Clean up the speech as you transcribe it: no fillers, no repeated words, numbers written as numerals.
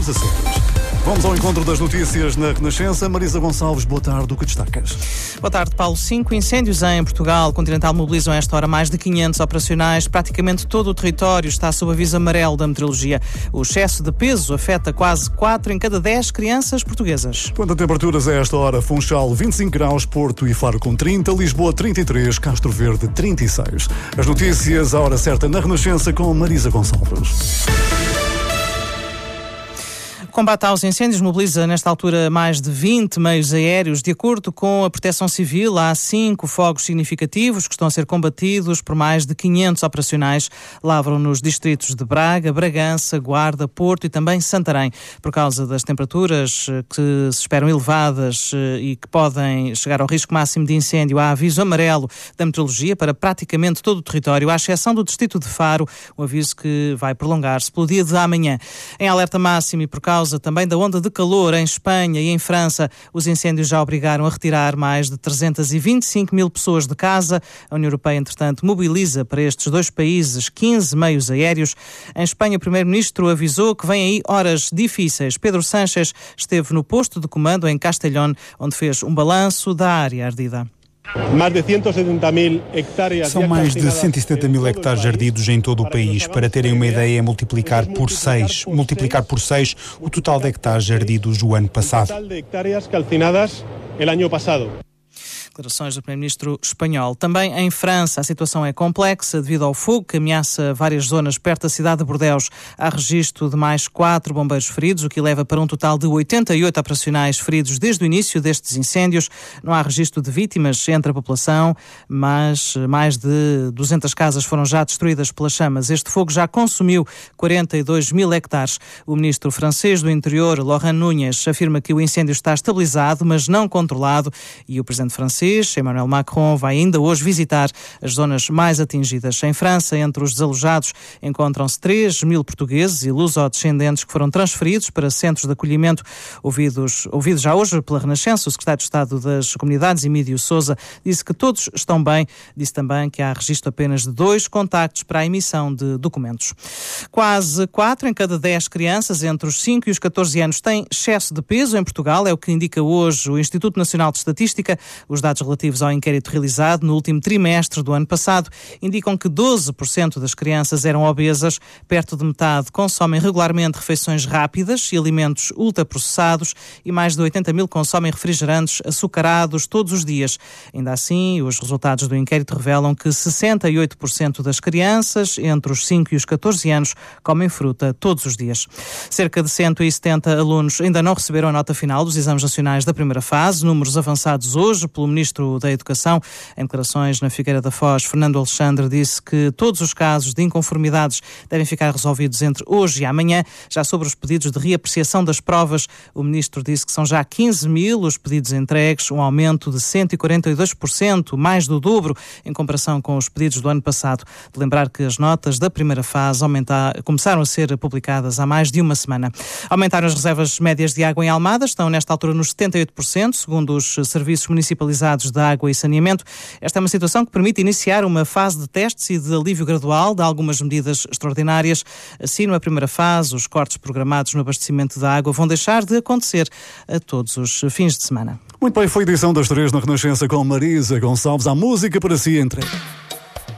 assuntos a sérios. Vamos ao encontro das notícias na Renascença. Marisa Gonçalves, boa tarde. O que destacas? Boa tarde, Paulo. 5 incêndios em Portugal. Continental mobilizam a esta hora mais de 500 operacionais. Praticamente todo o território está sob aviso amarelo da meteorologia. O excesso de peso afeta quase 4 em cada 10 crianças portuguesas. Quanto a temperaturas a esta hora, Funchal 25 graus, Porto e Faro com 30, Lisboa 33, Castro Verde 36. As notícias à hora certa na Renascença com Marisa Gonçalves. O combate aos incêndios mobiliza, nesta altura, mais de 20 meios aéreos. De acordo com a Proteção Civil, há 5 fogos significativos que estão a ser combatidos por mais de 500 operacionais. Lavram nos distritos de Braga, Bragança, Guarda, Porto e também Santarém. Por causa das temperaturas que se esperam elevadas e que podem chegar ao risco máximo de incêndio, há aviso amarelo da meteorologia para praticamente todo o território, à exceção do distrito de Faro, um aviso que vai prolongar-se pelo dia de amanhã. Em alerta máximo e por causa também da onda de calor em Espanha e em França, os incêndios já obrigaram a retirar mais de 325 mil pessoas de casa. A União Europeia, entretanto, mobiliza para estes dois países 15 meios aéreos. Em Espanha, o primeiro-ministro avisou que vêm aí horas difíceis. Pedro Sánchez esteve no posto de comando em Castellón, onde fez um balanço da área ardida. São mais de 170 mil hectares ardidos em todo o país. Para terem uma ideia, é multiplicar por 6 o total de hectares ardidos o ano passado. Declarações do primeiro-ministro espanhol. Também em França a situação é complexa devido ao fogo que ameaça várias zonas perto da cidade de Bordeaux. Há registro de mais 4 bombeiros feridos, o que leva para um total de 88 operacionais feridos desde o início destes incêndios. Não há registro de vítimas entre a população, mas mais de 200 casas foram já destruídas pelas chamas. Este fogo já consumiu 42 mil hectares. O ministro francês do Interior, Laurent Nunez, afirma que o incêndio está estabilizado, mas não controlado, e o presidente francês Emmanuel Macron vai ainda hoje visitar as zonas mais atingidas. Em França, entre os desalojados, encontram-se 3 mil portugueses e luso-descendentes que foram transferidos para centros de acolhimento. Ouvidos já hoje pela Renascença, o secretário de Estado das Comunidades, Emílio Sousa, disse que todos estão bem. Disse também que há registro apenas de 2 contactos para a emissão de documentos. Quase 4 em cada 10 crianças entre os 5 e os 14 anos têm excesso de peso em Portugal, é o que indica hoje o Instituto Nacional de Estatística. Os dados relativos ao inquérito realizado no último trimestre do ano passado indicam que 12% das crianças eram obesas, perto de metade consomem regularmente refeições rápidas e alimentos ultraprocessados e mais de 80 mil consomem refrigerantes açucarados todos os dias. Ainda assim, os resultados do inquérito revelam que 68% das crianças entre os 5 e os 14 anos comem fruta todos os dias. Cerca de 170 alunos ainda não receberam a nota final dos exames nacionais da primeira fase, números avançados hoje pelo Ministro da Educação. Em declarações na Figueira da Foz, Fernando Alexandre disse que todos os casos de inconformidades devem ficar resolvidos entre hoje e amanhã. Já sobre os pedidos de reapreciação das provas, o Ministro disse que são já 15 mil os pedidos entregues, um aumento de 142%, mais do dobro em comparação com os pedidos do ano passado. De lembrar que as notas da primeira fase começaram a ser publicadas há mais de uma semana. Aumentaram as reservas médias de água em Almada, estão nesta altura nos 78%, segundo os serviços municipalizados de água e saneamento. Esta é uma situação que permite iniciar uma fase de testes e de alívio gradual de algumas medidas extraordinárias. Assim, numa primeira fase, os cortes programados no abastecimento da água vão deixar de acontecer a todos os fins de semana. Muito bem, foi a edição das 3 na Renascença com Marisa Gonçalves. A música para si entregue.